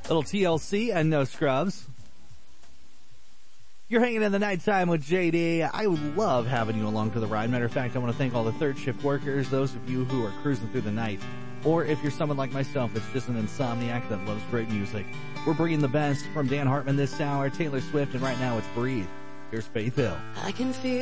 Little TLC and No Scrubs. You're hanging in the nighttime with JD. I love having you along for the ride. Matter of fact, I want to thank all the third shift workers, those of you who are cruising through the night. Or if you're someone like myself that's just an insomniac that loves great music. We're bringing the best from Dan Hartman this hour, Taylor Swift, and right now it's Breathe. Here's Faith Hill. I can feel